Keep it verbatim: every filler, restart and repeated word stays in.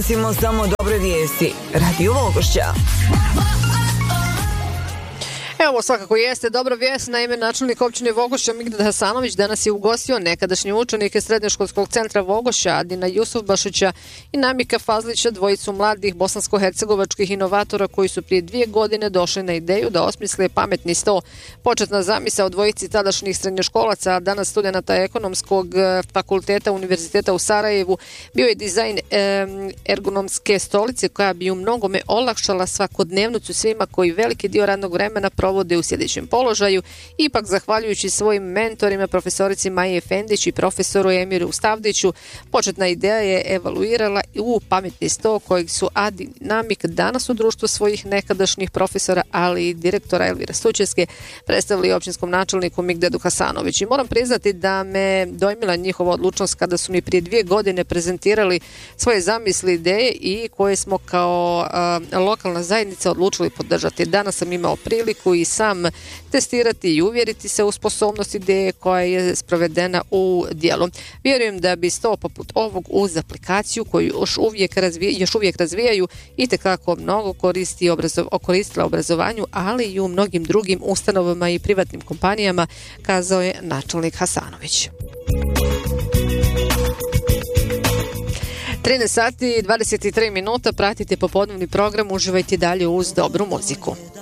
Simo samo dobre vijesti. Radio Vogošća. Evo, svakako jeste dobra vijest. Naime, načelnik općine Vogošća Migdad Hasanović danas je ugostio nekadašnje učenike Srednjoškolskog centra Vogošća Adina Jusufbašića i Namika Fazlića, dvojicu mladih bosansko-hercegovačkih inovatora koji su prije dvije godine došli na ideju da osmisle pametni sto. Početna zamisao dvojici tadašnjih srednjoškolaca, a danas studenata ekonomskog fakulteta Univerziteta u Sarajevu, bio je dizajn e, ergonomske stolice koja bi u mnogome olakšala svakodnevnicu svima koji veliki dio radnog vremena provode u sjedećem položaju. Ipak, zahvaljujući svojim mentorima, profesorici Maji Efendić i profesoru Emiru Stavdiću, početna ideja je evaluirala u pametni sto kojeg su Adin i Namik danas u društvu svojih nekadašnjih profesora, ali i direktora Elvira Stučevske predstavili općinskom načelniku Migdadu Hasanović. I moram priznati da me dojmila njihova odlučnost kada su mi prije dvije godine prezentirali svoje zamisli, ideje i koje smo kao a, lokalna zajednica odlučili podržati. Danas sam imao priliku i sam testirati i uvjeriti se u sposobnost ideje koja je sprovedena u djelu. Vjerujem da bi sto poput ovog uz aplikaciju koju još uvijek, razvij, još uvijek razvijaju i tekako mnogo koristi obrazov, koristila obrazovanju, ali i u mnogim drugim ustanovama i privatnim kompanijama, kazao je načelnik Hasanović. trinaest sati i dvadeset tri minuta, pratite popodnevni program, uživajte dalje uz dobru muziku.